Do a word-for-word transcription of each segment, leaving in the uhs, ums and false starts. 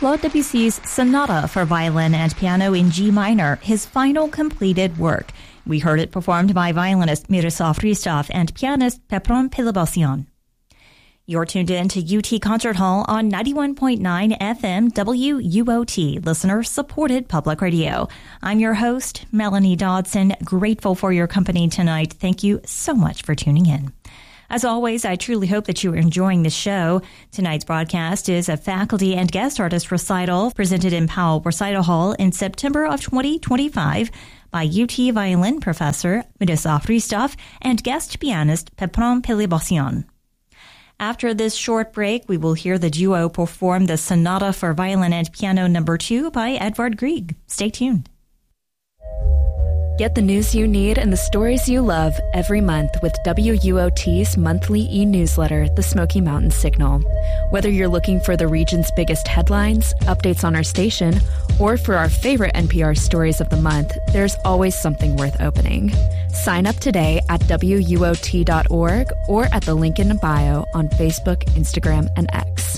Claude Debussy's Sonata for Violin and Piano in G minor, his final completed work. We heard it performed by violinist Miroslav Hristov and pianist Pepron Pilibosyan. You're tuned in to U T Concert Hall on ninety-one point nine F M W U O T, listener-supported public radio. I'm your host, Melanie Dodson, grateful for your company tonight. Thank you so much for tuning in. As always, I truly hope that you are enjoying the show. Tonight's broadcast is a faculty and guest artist recital presented in Powell Recital Hall in September of twenty twenty-five by U T violin professor Miroslav Hristov and guest pianist Pepron Pilibosyan. After this short break, we will hear the duo perform the Sonata for Violin and Piano number two by Edvard Grieg. Stay tuned. Get the news you need and the stories you love every month with W U O T's monthly e-newsletter, The Smoky Mountain Signal. Whether you're looking for the region's biggest headlines, updates on our station, or for our favorite N P R stories of the month, there's always something worth opening. Sign up today at W U O T dot org or at the link in the bio on Facebook, Instagram, and X.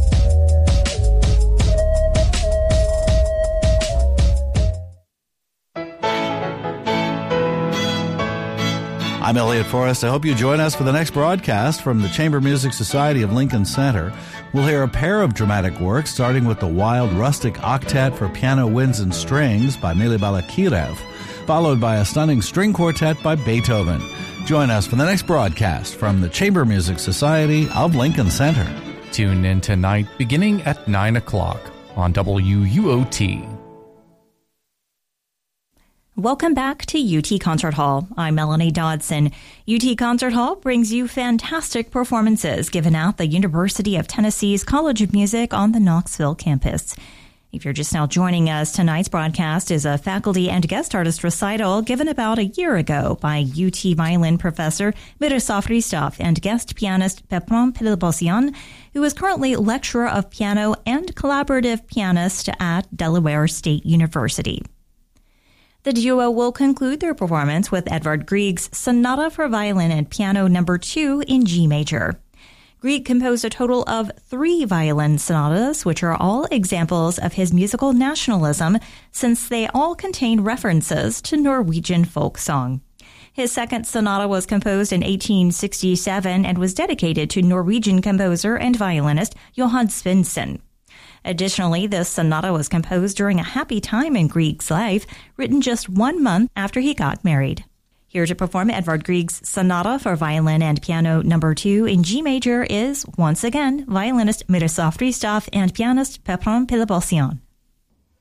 I'm Elliot Forrest. I hope you join us for the next broadcast from the Chamber Music Society of Lincoln Center. We'll hear a pair of dramatic works, starting with the Wild Rustic Octet for Piano, Winds, and Strings by Mily Balakirev, followed by a stunning string quartet by Beethoven. Join us for the next broadcast from the Chamber Music Society of Lincoln Center. Tune in tonight beginning at nine o'clock on W U O T. Welcome back to U T Concert Hall. I'm Melanie Dodson. U T Concert Hall brings you fantastic performances given at the University of Tennessee's College of Music on the Knoxville campus. If you're just now joining us, tonight's broadcast is a faculty and guest artist recital given about a year ago by U T violin professor Miroslav Hristov and guest pianist Pepron Pilibosyan, who is currently lecturer of piano and collaborative pianist at Delaware State University. The duo will conclude their performance with Edvard Grieg's Sonata for Violin and Piano number two in G major. Grieg composed a total of three violin sonatas, which are all examples of his musical nationalism, since they all contain references to Norwegian folk song. His second sonata was composed in eighteen sixty-seven and was dedicated to Norwegian composer and violinist Johan Svendsen. Additionally, this sonata was composed during a happy time in Grieg's life, written just one month after he got married. Here to perform Edvard Grieg's Sonata for Violin and Piano number two in G major is, once again, violinist Miroslav Hristov and pianist Pepron Pilibosyan.